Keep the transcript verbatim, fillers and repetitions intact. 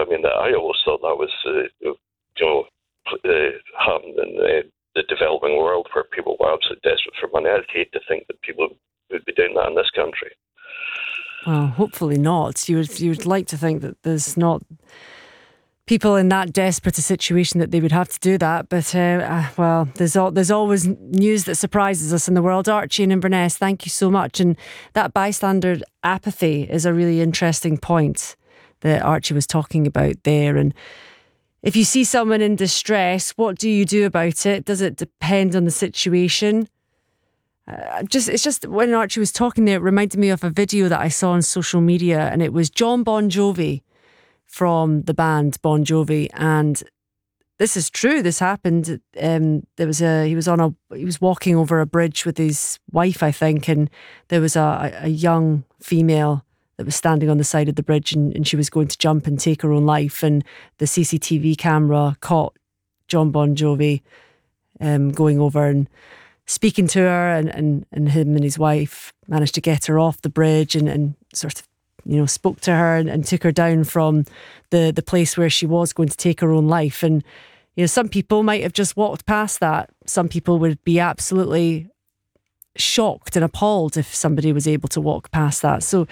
mean, I always thought that was, uh, you know, uh, happened in the, the developing world where people were absolutely desperate for money. I'd hate to think that people would be doing that in this country. Well, hopefully not. You would, you would like to think that there's not people in that desperate a situation that they would have to do that. But, uh, well, there's all, there's always news that surprises us in the world. Archie and Inverness, thank you so much. And that bystander apathy is a really interesting point that Archie was talking about there. And if you see someone in distress, what do you do about it? Does it depend on the situation? Uh, just It's just, when Archie was talking there, it reminded me of a video that I saw on social media, and it was John Bon Jovi from the band Bon Jovi, and this is true. This happened. Um, there was a he was on a he was walking over a bridge with his wife, I think, and there was a, a young female that was standing on the side of the bridge, and, and she was going to jump and take her own life. And the C C T V camera caught John Bon Jovi um, going over and speaking to her, and, and, and him and his wife managed to get her off the bridge and, and sort of, you know, spoke to her and, and took her down from the, the place where she was going to take her own life. And, you know, some people might have just walked past that. Some people would be absolutely shocked and appalled if somebody was able to walk past that. So